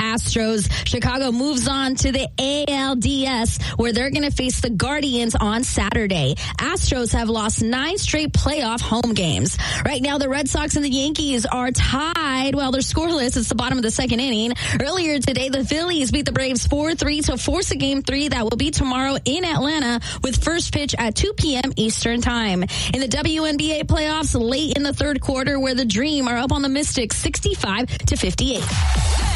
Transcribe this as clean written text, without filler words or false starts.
Astros. Chicago moves on to the ALDS, where they're going to face the Guardians on Saturday. Astros have lost 9 straight playoff home games. Right now, the Red Sox and the Yankees are tied. Well, they're scoreless. It's the bottom of the second inning. Earlier today, the Phillies beat the Braves 4-3 to force a Game 3 that will be tomorrow in Atlanta with first pitch at 2 p.m. Eastern Time. In the WNBA playoffs, late in the third quarter, where the Dream are up on the Mystics 65-58.